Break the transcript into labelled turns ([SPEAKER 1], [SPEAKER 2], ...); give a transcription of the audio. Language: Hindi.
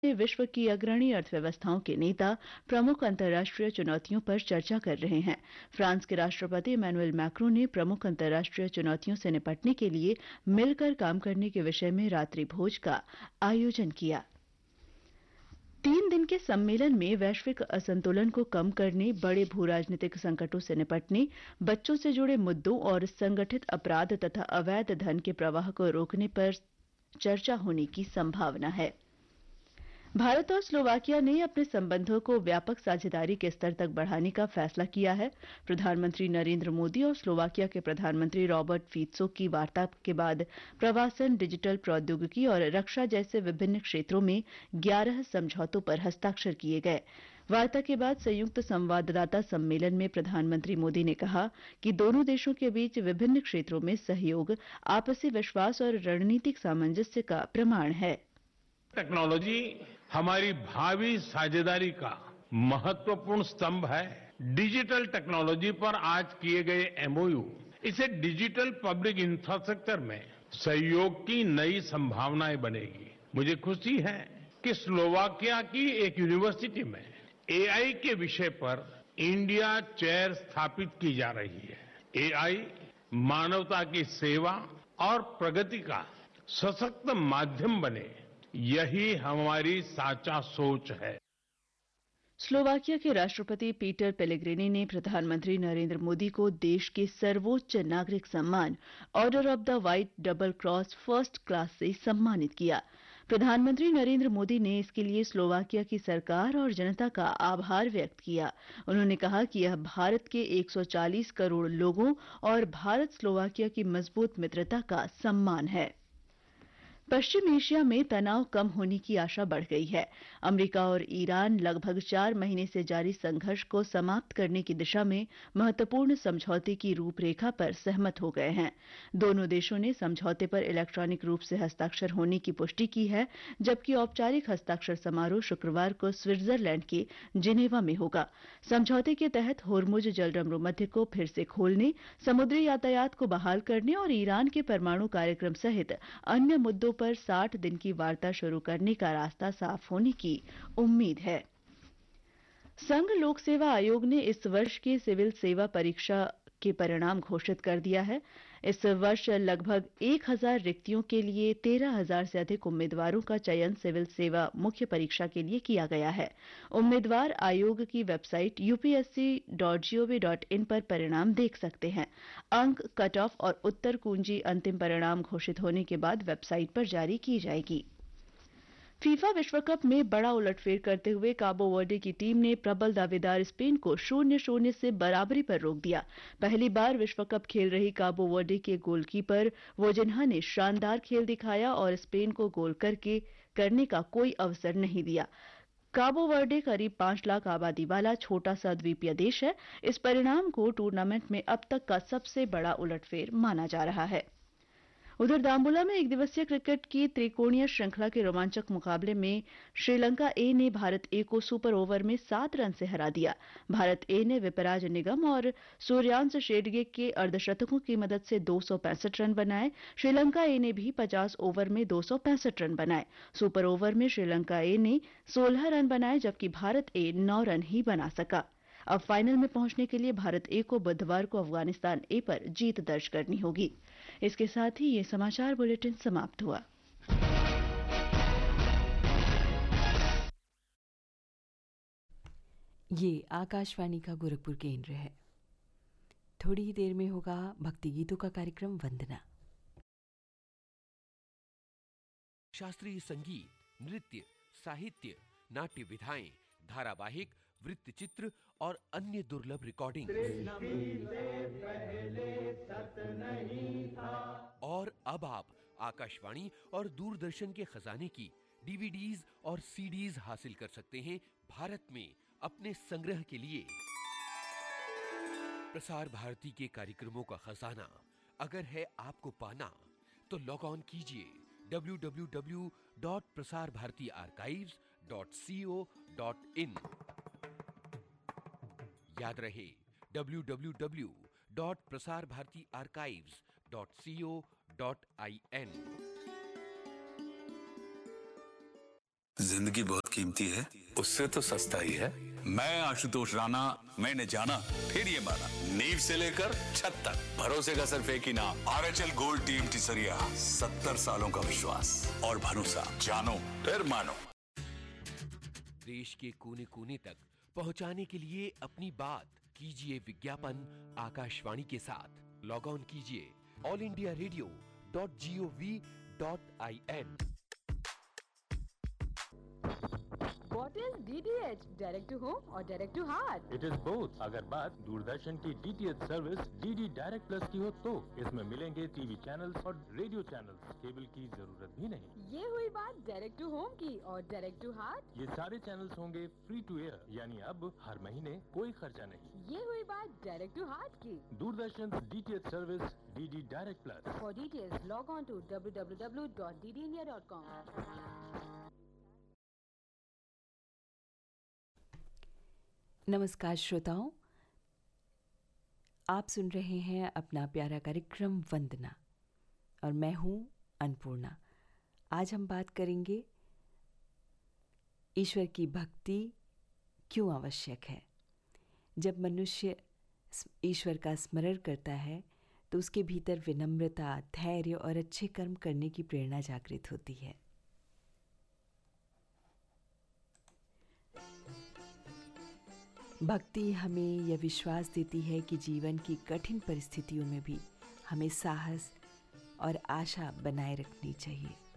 [SPEAKER 1] में विश्व की अग्रणी अर्थव्यवस्थाओं के नेता प्रमुख अंतर्राष्ट्रीय चुनौतियों पर चर्चा कर रहे हैं। फ्रांस के राष्ट्रपति इमैनुअल मैक्रों ने प्रमुख अंतर्राष्ट्रीय चुनौतियों से निपटने के लिए मिलकर काम करने के विषय में रात्रि भोज का आयोजन किया। 3 दिन के सम्मेलन में वैश्विक असंतुलन को कम करने, बड़े भू-राजनीतिक संकटों से निपटने, बच्चों से जुड़े मुद्दों और संगठित अपराध तथा अवैध धन के प्रवाह को रोकने पर चर्चा होने की संभावना है। भारत और स्लोवाकिया ने अपने संबंधों को व्यापक साझेदारी के स्तर तक बढ़ाने का फैसला किया है। प्रधानमंत्री नरेंद्र मोदी और स्लोवाकिया के प्रधानमंत्री रॉबर्ट फीत्सो की वार्ता के बाद प्रवासन, डिजिटल प्रौद्योगिकी और रक्षा जैसे विभिन्न क्षेत्रों में 11 समझौतों पर हस्ताक्षर किए गए। वार्ता के बाद संयुक्त संवाददाता सम्मेलन में प्रधानमंत्री मोदी ने कहा कि दोनों देशों के बीच विभिन्न क्षेत्रों में सहयोग, आपसी विश्वास और रणनीतिक सामंजस्य का प्रमाण है।
[SPEAKER 2] टेक्नोलॉजी हमारी भावी साझेदारी का महत्वपूर्ण स्तंभ है। डिजिटल टेक्नोलॉजी पर आज किए गए एमओयू इसे डिजिटल पब्लिक इंफ्रास्ट्रक्चर में सहयोग की नई संभावनाएं बनेगी। मुझे खुशी है कि स्लोवाकिया की एक यूनिवर्सिटी में एआई के विषय पर इंडिया चेयर स्थापित की जा रही है। एआई मानवता की सेवा और प्रगति का सशक्त माध्यम बने, यही हमारी साचा सोच है।
[SPEAKER 1] स्लोवाकिया के राष्ट्रपति पीटर पेलेग्रिनी ने प्रधानमंत्री नरेंद्र मोदी को देश के सर्वोच्च नागरिक सम्मान order of the white double cross first class से सम्मानित किया। प्रधानमंत्री नरेंद्र मोदी ने इसके लिए स्लोवाकिया की सरकार और जनता का आभार व्यक्त किया। उन्होंने कहा कि यह भारत के 140 करोड़ लोगों और भारत स्लोवाकिया की मजबूत मित्रता का सम्मान है। पश्चिम एशिया में तनाव कम होने की आशा बढ़ गई है। अमेरिका और ईरान लगभग 4 महीने से जारी संघर्ष को समाप्त करने की दिशा में महत्वपूर्ण समझौते की रूपरेखा पर सहमत हो गए हैं। दोनों देशों ने समझौते पर इलेक्ट्रॉनिक रूप से हस्ताक्षर होने की पुष्टि की है, जबकि औपचारिक हस्ताक्षर समारोह शुक्रवार को स्विट्जरलैंड के जिनेवा में होगा। समझौते के तहत होर्मुज जलडमरूमध्य को फिर से खोलने, समुद्री यातायात को बहाल करने और ईरान के परमाणु कार्यक्रम सहित अन्य मुद्दों पर 60 दिन की वार्ता शुरू करने का रास्ता साफ होने की उम्मीद है। संघ लोक सेवा आयोग ने इस वर्ष की सिविल सेवा परीक्षा के परिणाम घोषित कर दिया है। इस वर्ष लगभग 1000 रिक्तियों के लिए 13,000 से अधिक उम्मीदवारों का चयन सिविल सेवा मुख्य परीक्षा के लिए किया गया है। उम्मीदवार आयोग की वेबसाइट upsc.gov.in पर परिणाम देख सकते हैं। अंक, कट ऑफ और उत्तर कुंजी अंतिम परिणाम घोषित होने के बाद वेबसाइट पर जारी की जाएगी। फीफा विश्व कप में बड़ा उलटफेर करते हुए काबो वर्डे की टीम ने प्रबल दावेदार स्पेन को 0-0 से बराबरी पर रोक दिया। पहली बार विश्व कप खेल रही काबो वर्डे के गोलकीपर वोजिन्हा ने शानदार खेल दिखाया और स्पेन को गोल करने का कोई अवसर नहीं दिया। काबो वर्डे करीब 5 लाख आबादी वाला छोटा सा द्वीपीय देश है। इस परिणाम को टूर्नामेंट में अब तक का सबसे बड़ा उलटफेर माना जा रहा है। उधर दाम्बुला में एक दिवसीय क्रिकेट की त्रिकोणीय श्रृंखला के रोमांचक मुकाबले में श्रीलंका ए ने भारत ए को सुपर ओवर में 7 रन से हरा दिया। भारत ए ने विपराज निगम और सूर्यांश शेडगे के अर्धशतकों की मदद से 265 रन बनाए। श्रीलंका ए ने भी 50 ओवर में 265 रन बनाए। सुपर ओवर में श्रीलंका ए ने 16 रन बनाए, जबकि भारत ए 9 रन ही बना सका। अब फाइनल में पहुंचने के लिए भारत ए को बुधवार को अफगानिस्तान ए पर जीत दर्ज करनी होगी। इसके साथ ही ये समाचार बुलेटिन समाप्त हुआ।
[SPEAKER 3] ये आकाशवाणी का गोरखपुर केंद्र है। थोड़ी ही देर में होगा भक्ति गीतों का कार्यक्रम वंदना।
[SPEAKER 4] शास्त्रीय संगीत, नृत्य, साहित्य, नाट्य विधाएं, धारावाहिक, वृत्तचित्र और अन्य दुर्लभ रिकॉर्डिंग। और अब आप आकाशवाणी और दूरदर्शन के खजाने की डीवीडीज और सीडीज हासिल कर सकते हैं भारत में अपने संग्रह के लिए। प्रसार भारती के कार्यक्रमों का खजाना अगर है आपको पाना, तो लॉग ऑन कीजिए www.prasarbhartiarchives.co.in। याद रहे www.prasarbhartiarchives.co.in।
[SPEAKER 5] जिंदगी बहुत कीमती है,
[SPEAKER 6] उससे तो सस्ता ही है।
[SPEAKER 5] मैं आशुतोष राणा, मैंने जाना फिर ये माना, नींव से लेकर छत तक भरोसे का सिर्फ एक ही नाम, आरएचएल गोल्ड टीम टिसरिया। 70 सालों का विश्वास और भरोसा, जानो फिर मानो।
[SPEAKER 4] देश के कोने कोने तक पहुंचाने के लिए अपनी बात कीजिए विज्ञापन आकाशवाणी के साथ। लॉग ऑन कीजिए allindiaradio.gov.in।
[SPEAKER 7] What is DTH? Direct to home or direct to heart?
[SPEAKER 8] It is both. अगर बात दूरदर्शन की DTH service DD direct plus की हो तो इसमें मिलेंगे टीवी चैनल्स और रेडियो चैनल्स, केबल की जरूरत भी नहीं।
[SPEAKER 7] ये हुई बात डायरेक्ट टू होम की, और डायरेक्ट टू हार्ट
[SPEAKER 8] ये सारे चैनल्स होंगे फ्री टू एयर, यानी अब हर महीने कोई खर्चा नहीं।
[SPEAKER 7] ये हुई बात डायरेक्ट टू हार्ट की।
[SPEAKER 8] Doordarshan DTH service DD direct plus.
[SPEAKER 7] For details, log on to www.ddindia.com.
[SPEAKER 3] नमस्कार श्रोताओं, आप सुन रहे हैं अपना प्यारा कार्यक्रम वंदना और मैं हूं अन्नपूर्णा। आज हम बात करेंगे ईश्वर की भक्ति क्यों आवश्यक है। जब मनुष्य ईश्वर का स्मरण करता है तो उसके भीतर विनम्रता, धैर्य और अच्छे कर्म करने की प्रेरणा जागृत होती है। भक्ति हमें यह विश्वास देती है कि जीवन की कठिन परिस्थितियों में भी हमें साहस और आशा बनाए रखनी चाहिए।